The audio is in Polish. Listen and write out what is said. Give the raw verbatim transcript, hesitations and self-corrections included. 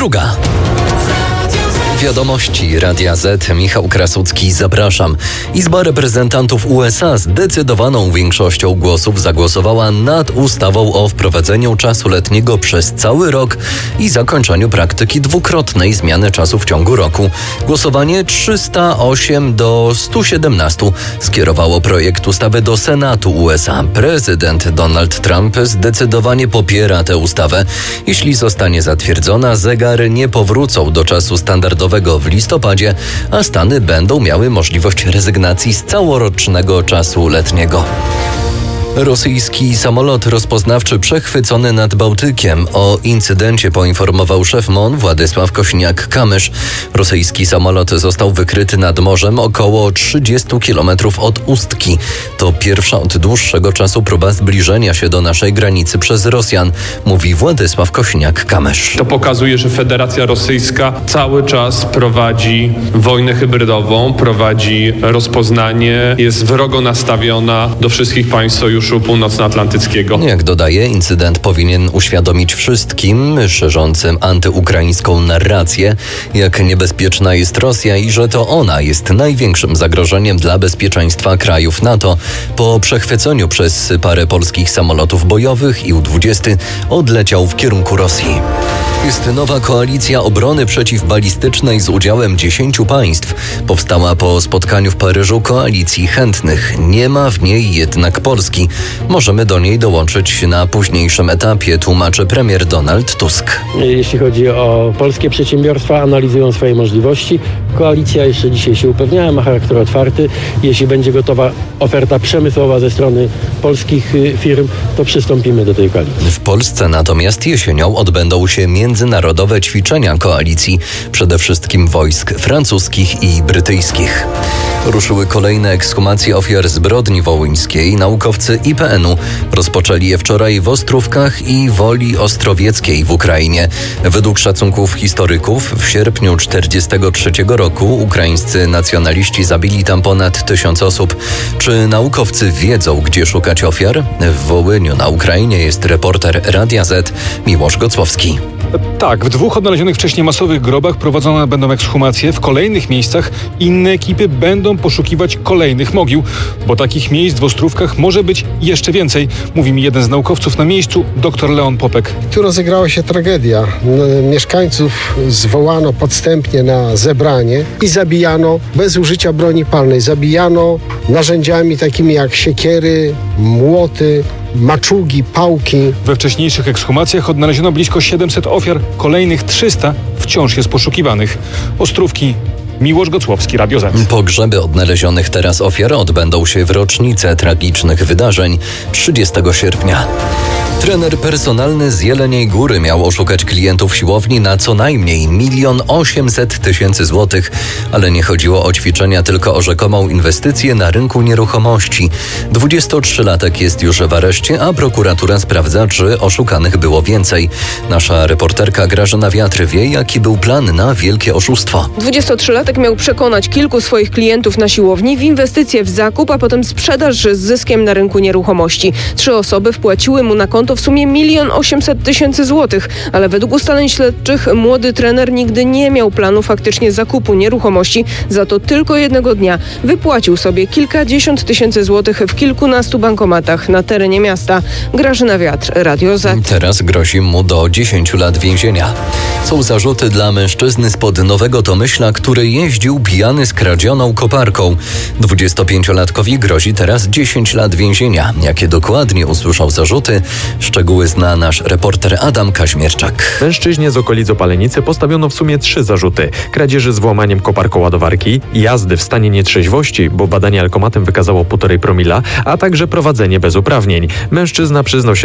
druga. Wiadomości Radia Z. Michał Krasucki, zapraszam. Izba Reprezentantów U S A zdecydowaną większością głosów zagłosowała nad ustawą o wprowadzeniu czasu letniego przez cały rok i zakończeniu praktyki dwukrotnej zmiany czasu w ciągu roku. Głosowanie trzysta osiem do stu siedemnastu skierowało projekt ustawy do Senatu U S A. Prezydent Donald Trump zdecydowanie popiera tę ustawę. Jeśli zostanie zatwierdzona, zegary nie powrócą do czasu standardowego w listopadzie, a Stany będą miały możliwość rezygnacji z całorocznego czasu letniego. Rosyjski samolot rozpoznawczy przechwycony nad Bałtykiem. O incydencie poinformował szef M O N Władysław Kośniak-Kamysz. Rosyjski samolot został wykryty nad morzem około trzydziestu kilometrów od Ustki. To pierwsza od dłuższego czasu próba zbliżenia się do naszej granicy przez Rosjan, mówi Władysław Kośniak-Kamysz. To pokazuje, że Federacja Rosyjska cały czas prowadzi wojnę hybrydową, prowadzi rozpoznanie, jest wrogo nastawiona do wszystkich państw sojuszu północnoatlantyckiego. Jak dodaje, incydent powinien uświadomić wszystkim szerzącym antyukraińską narrację, jak niebezpieczna jest Rosja i że to ona jest największym zagrożeniem dla bezpieczeństwa krajów NATO. Po przechwyceniu przez parę polskich samolotów bojowych I U dwadzieścia odleciał w kierunku Rosji. Jest nowa koalicja obrony przeciwbalistycznej z udziałem dziesięciu państw. Powstała po spotkaniu w Paryżu koalicji chętnych. Nie ma w niej jednak Polski. Możemy do niej dołączyć na późniejszym etapie, tłumaczy premier Donald Tusk. Jeśli chodzi o polskie przedsiębiorstwa, analizują swoje możliwości. Koalicja, jeszcze dzisiaj się upewniała, ma charakter otwarty. Jeśli będzie gotowa oferta przemysłowa ze strony polskich firm, to przystąpimy do tej koalicji. W Polsce natomiast jesienią odbędą się międzynarodowe ćwiczenia koalicji, przede wszystkim wojsk francuskich i brytyjskich. Ruszyły kolejne ekshumacje ofiar zbrodni wołyńskiej. Naukowcy I P N u rozpoczęli je wczoraj w Ostrówkach i Woli Ostrowieckiej w Ukrainie. Według szacunków historyków w sierpniu tysiąc dziewięćset czterdziestego trzeciego roku ukraińscy nacjonaliści zabili tam ponad tysiąc osób. Czy naukowcy wiedzą, gdzie szukać ofiar? W Wołyniu na Ukrainie jest reporter Radia Z Miłosz Gocłowski. Tak, w dwóch odnalezionych wcześniej masowych grobach prowadzone będą ekshumacje. W kolejnych miejscach inne ekipy będą poszukiwać kolejnych mogił, bo takich miejsc w Ostrówkach może być jeszcze więcej, mówi mi jeden z naukowców na miejscu, dr Leon Popek. Tu rozegrała się tragedia. Mieszkańców zwołano podstępnie na zebranie i zabijano bez użycia broni palnej. Zabijano narzędziami takimi jak siekiery, młoty, maczugi, pałki. We wcześniejszych ekshumacjach odnaleziono blisko siedemset ofiar, kolejnych trzysta wciąż jest poszukiwanych. Ostrówki, Miłosz Gocłowski, Radio Z. Pogrzeby odnalezionych teraz ofiar odbędą się w rocznicę tragicznych wydarzeń trzydziestego sierpnia. Trener personalny z Jeleniej Góry miał oszukać klientów siłowni na co najmniej milion osiemset tysięcy złotych, ale nie chodziło o ćwiczenia, tylko o rzekomą inwestycję na rynku nieruchomości. dwudziestotrzylatek jest już w areszcie, a prokuratura sprawdza, czy oszukanych było więcej. Nasza reporterka Grażyna Wiatr wie, jaki był plan na wielkie oszustwo. dwudziestotrzylatek miał przekonać kilku swoich klientów na siłowni w inwestycje w zakup, a potem sprzedaż z zyskiem na rynku nieruchomości. Trzy osoby wpłaciły mu na konto w sumie milion osiemset tysięcy złotych, ale według ustaleń śledczych młody trener nigdy nie miał planu faktycznie zakupu nieruchomości, za to tylko jednego dnia wypłacił sobie kilkadziesiąt tysięcy złotych w kilkunastu bankomatach na terenie miasta. Grażyna Wiatr, Radio Z. Teraz grozi mu do dziesięciu lat więzienia. Są zarzuty dla mężczyzny spod Nowego Tomyśla, który jeździł pijany z kradzioną koparką. dwudziestopięciolatkowi grozi teraz dziesięć lat więzienia. Jakie dokładnie usłyszał zarzuty? Szczegóły zna nasz reporter Adam Kaźmierczak. Mężczyźnie z okolic Opalenicy postawiono w sumie trzy zarzuty. Kradzieży z włamaniem koparką ładowarki, jazdy w stanie nietrzeźwości, bo badanie alkomatem wykazało półtorej promila, a także prowadzenie bez uprawnień. Mężczyzna przyznał się